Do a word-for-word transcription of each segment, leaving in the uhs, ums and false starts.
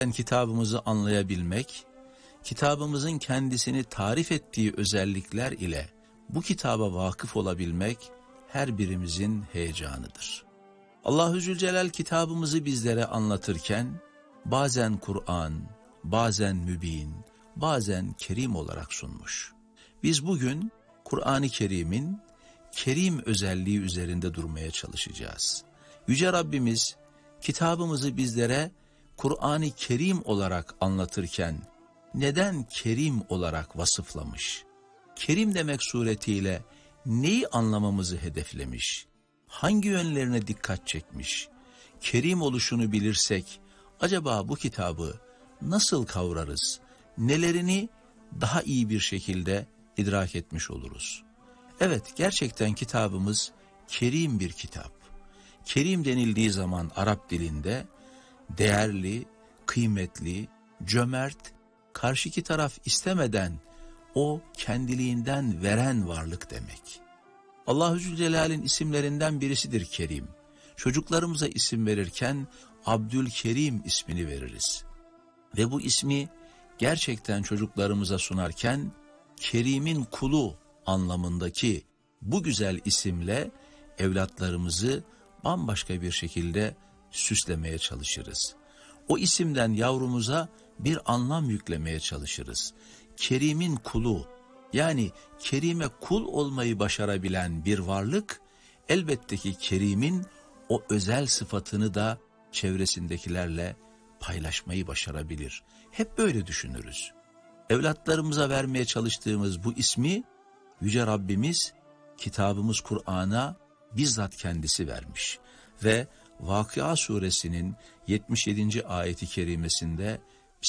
Kitabımızı anlayabilmek, kitabımızın kendisini tarif ettiği özellikler ile bu kitaba vakıf olabilmek her birimizin heyecanıdır. Allah-u Zülcelal kitabımızı bizlere anlatırken bazen Kur'an, bazen Mübin, bazen Kerim olarak sunmuş. Biz bugün Kur'an-ı Kerim'in Kerim özelliği üzerinde durmaya çalışacağız. Yüce Rabbimiz kitabımızı bizlere Kur'an-ı Kerim olarak anlatırken neden Kerim olarak vasıflamış? Kerim demek suretiyle neyi anlamamızı hedeflemiş? Hangi yönlerine dikkat çekmiş? Kerim oluşunu bilirsek acaba bu kitabı nasıl kavrarız? Nelerini daha iyi bir şekilde idrak etmiş oluruz? Evet, gerçekten kitabımız kerim bir kitap. Kerim denildiği zaman Arap dilinde değerli, kıymetli, cömert, karşıki taraf istemeden o kendiliğinden veren varlık demek. Allah-u Zülcelal'in isimlerinden birisidir Kerim. Çocuklarımıza isim verirken Abdülkerim ismini veririz. Ve bu ismi gerçekten çocuklarımıza sunarken Kerim'in kulu anlamındaki bu güzel isimle evlatlarımızı bambaşka bir şekilde süslemeye çalışırız. O isimden yavrumuza bir anlam yüklemeye çalışırız. Kerim'in kulu, yani Kerim'e kul olmayı başarabilen bir varlık, elbette ki Kerim'in o özel sıfatını da çevresindekilerle paylaşmayı başarabilir. Hep böyle düşünürüz. Evlatlarımıza vermeye çalıştığımız bu ismi Yüce Rabbimiz kitabımız Kur'an'a bizzat kendisi vermiş ve Vakıa suresinin yetmiş yedinci ayeti kerimesinde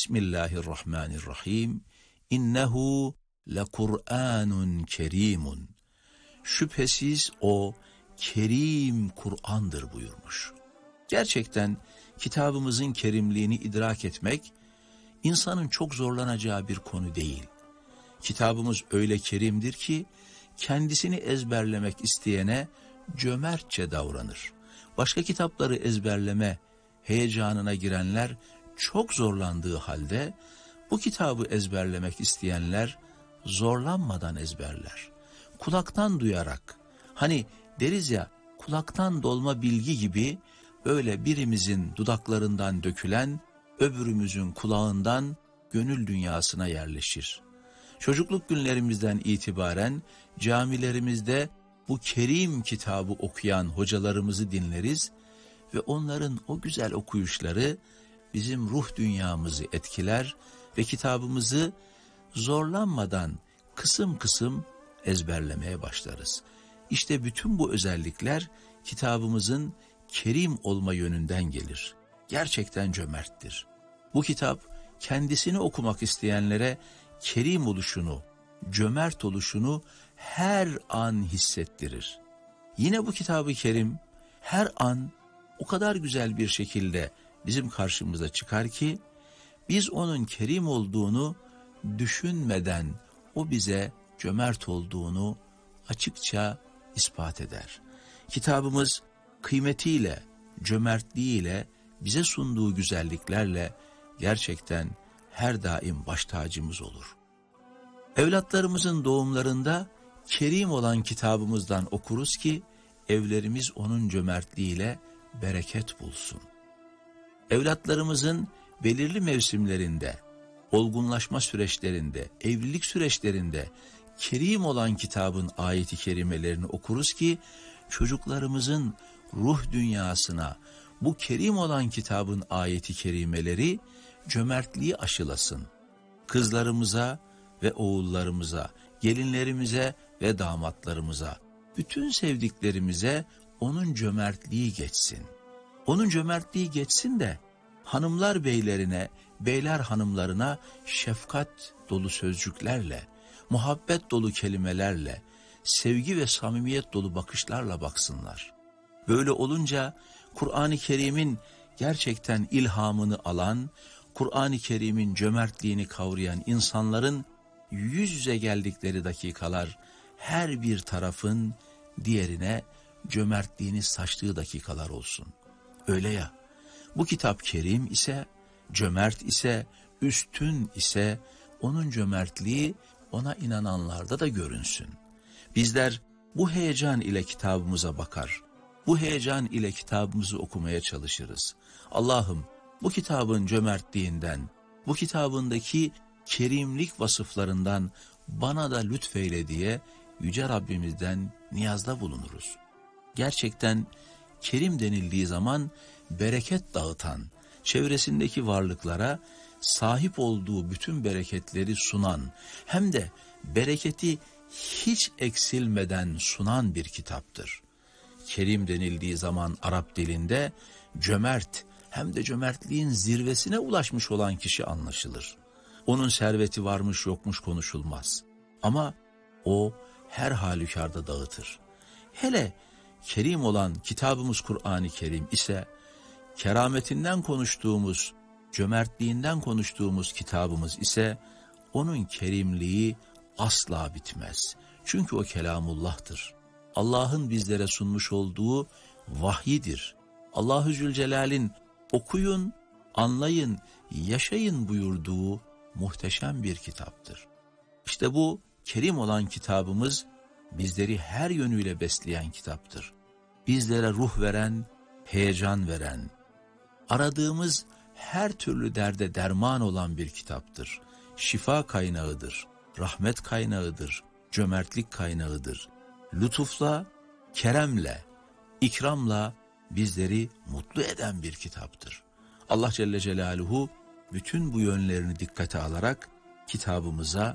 Bismillahirrahmanirrahim İnnehu lekur'anun kerimun, şüphesiz o kerim Kur'an'dır buyurmuş. Gerçekten kitabımızın kerimliğini idrak etmek insanın çok zorlanacağı bir konu değil. Kitabımız öyle kerimdir ki kendisini ezberlemek isteyene cömertçe davranır. Başka kitapları ezberleme heyecanına girenler çok zorlandığı halde bu kitabı ezberlemek isteyenler zorlanmadan ezberler. Kulaktan duyarak, hani deriz ya, kulaktan dolma bilgi gibi öyle birimizin dudaklarından dökülen öbürümüzün kulağından gönül dünyasına yerleşir. Çocukluk günlerimizden itibaren camilerimizde bu kerim kitabı okuyan hocalarımızı dinleriz ve onların o güzel okuyuşları bizim ruh dünyamızı etkiler ve kitabımızı zorlanmadan kısım kısım ezberlemeye başlarız. İşte bütün bu özellikler kitabımızın kerim olma yönünden gelir. Gerçekten cömerttir. Bu kitap kendisini okumak isteyenlere kerim oluşunu, cömert oluşunu her an hissettirir. Yine bu kitab-ı kerim her an o kadar güzel bir şekilde bizim karşımıza çıkar ki biz onun kerim olduğunu düşünmeden o bize cömert olduğunu açıkça ispat eder. Kitabımız kıymetiyle, cömertliğiyle, bize sunduğu güzelliklerle gerçekten her daim baş tacımız olur. Evlatlarımızın doğumlarında kerim olan kitabımızdan okuruz ki evlerimiz onun cömertliğiyle bereket bulsun. Evlatlarımızın belirli mevsimlerinde, olgunlaşma süreçlerinde, evlilik süreçlerinde kerim olan kitabın ayeti kerimelerini okuruz ki çocuklarımızın ruh dünyasına bu kerim olan kitabın ayeti kerimeleri cömertliği aşılasın. Kızlarımıza ve oğullarımıza, gelinlerimize ve damatlarımıza, bütün sevdiklerimize onun cömertliği geçsin. Onun cömertliği geçsin de hanımlar beylerine, beyler hanımlarına şefkat dolu sözcüklerle, muhabbet dolu kelimelerle, sevgi ve samimiyet dolu bakışlarla baksınlar. Böyle olunca Kur'an-ı Kerim'in gerçekten ilhamını alan, Kur'an-ı Kerim'in cömertliğini kavrayan insanların yüz yüze geldikleri dakikalar her bir tarafın diğerine cömertliğini saçtığı dakikalar olsun. Öyle ya, bu kitap kerim ise cömert ise, üstün ise onun cömertliği ona inananlarda da görünsün. Bizler bu heyecan ile kitabımıza bakar, bu heyecan ile kitabımızı okumaya çalışırız. Allah'ım bu kitabın cömertliğinden, bu kitabındaki kerimlik vasıflarından bana da lütfeyle diye Yüce Rabbimizden niyazda bulunuruz. Gerçekten kerim denildiği zaman bereket dağıtan, çevresindeki varlıklara sahip olduğu bütün bereketleri sunan, hem de bereketi hiç eksilmeden sunan bir kitaptır. Kerim denildiği zaman Arap dilinde cömert, hem de cömertliğin zirvesine ulaşmış olan kişi anlaşılır. Onun serveti varmış yokmuş konuşulmaz. Ama o her halükarda dağıtır. Hele kerim olan kitabımız Kur'an-ı Kerim ise, kerametinden konuştuğumuz, cömertliğinden konuştuğumuz kitabımız ise, onun kerimliği asla bitmez. Çünkü o kelamullah'tır. Allah'ın bizlere sunmuş olduğu vahyidir. Allahu Zülcelal'in okuyun, anlayın, yaşayın buyurduğu muhteşem bir kitaptır. İşte bu kerim olan kitabımız bizleri her yönüyle besleyen kitaptır. Bizlere ruh veren, heyecan veren, aradığımız her türlü derde derman olan bir kitaptır. Şifa kaynağıdır, rahmet kaynağıdır, cömertlik kaynağıdır. Lütufla, keremle, ikramla bizleri mutlu eden bir kitaptır. Allah Celle Celaluhu bütün bu yönlerini dikkate alarak kitabımıza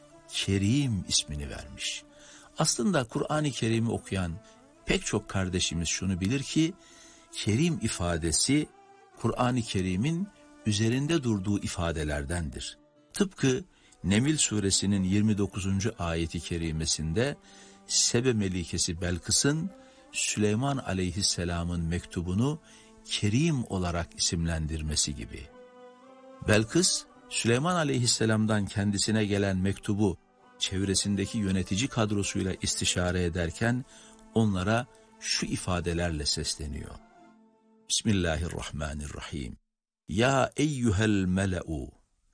Kerim ismini vermiş. Aslında Kur'an-ı Kerim'i okuyan pek çok kardeşimiz şunu bilir ki, Kerim ifadesi Kur'an-ı Kerim'in üzerinde durduğu ifadelerdendir. Tıpkı Neml suresinin yirmi dokuzuncu ayeti kerimesinde Sebe Melikesi Belkıs'ın Süleyman aleyhisselamın mektubunu Kerim olarak isimlendirmesi gibi. Belkıs, Süleyman aleyhisselamdan kendisine gelen mektubu çevresindeki yönetici kadrosuyla istişare ederken onlara şu ifadelerle sesleniyor. Bismillahirrahmanirrahim. Ya eyyuhel mele'u,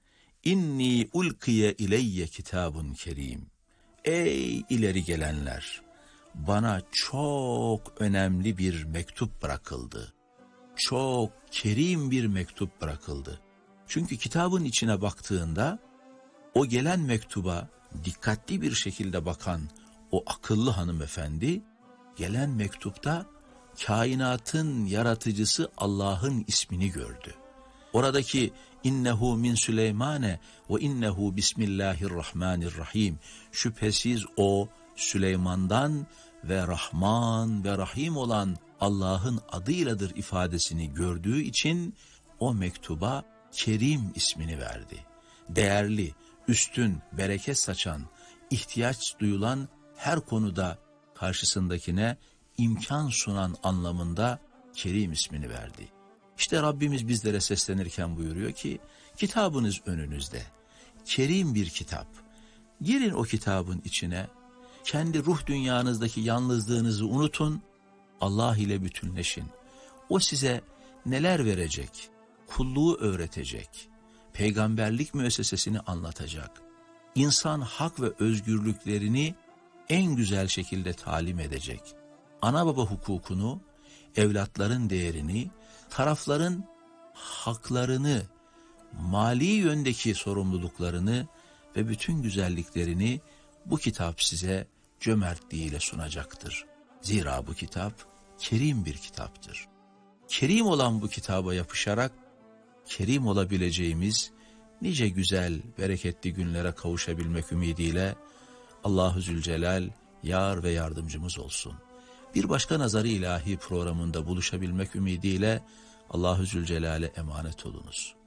inni ulkiye ileyye kitabun kerim. Ey ileri gelenler, bana çok önemli bir mektup bırakıldı. Çok kerim bir mektup bırakıldı. Çünkü kitabın içine baktığında o gelen mektuba dikkatli bir şekilde bakan o akıllı hanımefendi, gelen mektupta kainatın yaratıcısı Allah'ın ismini gördü. Oradaki innehu min Süleymane ve innehu bismillahirrahmanirrahim, şüphesiz o Süleyman'dan ve Rahman ve Rahim olan Allah'ın adıyladır ifadesini gördüğü için o mektuba Kerim ismini verdi. Değerli, üstün, bereket saçan, ihtiyaç duyulan her konuda karşısındakine imkan sunan anlamında Kerim ismini verdi. İşte Rabbimiz bizlere seslenirken buyuruyor ki, kitabınız önünüzde, kerim bir kitap. Girin o kitabın içine, kendi ruh dünyanızdaki yalnızlığınızı unutun, Allah ile bütünleşin. O size neler verecek, kulluğu öğretecek, peygamberlik müessesesini anlatacak, insan hak ve özgürlüklerini en güzel şekilde talim edecek, ana baba hukukunu, evlatların değerini, tarafların haklarını, mali yöndeki sorumluluklarını ve bütün güzelliklerini bu kitap size cömertliğiyle sunacaktır. Zira bu kitap kerim bir kitaptır. Kerim olan bu kitaba yapışarak kerim olabileceğimiz nice güzel, bereketli günlere kavuşabilmek ümidiyle Allahu Zülcelal yar ve yardımcımız olsun. Bir başka Nazar-ı İlahi programında buluşabilmek ümidiyle Allahu Zülcelal'e emanet olunuz.